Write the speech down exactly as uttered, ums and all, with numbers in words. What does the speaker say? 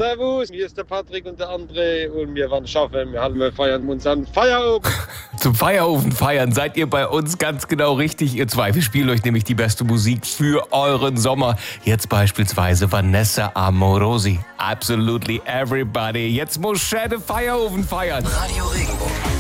Servus, hier ist der Patrick und der André und wir werden schaffen. Wir, haben, wir feiern unseren Feierofen. Zum Feierofen feiern seid ihr bei uns ganz genau richtig, ihr zwei. Wir spielen euch nämlich die beste Musik für euren Sommer. Jetzt beispielsweise Vanessa Amorosi. Absolutely everybody. Jetzt muss Schäde Feierofen feiern. Radio Regenbogen.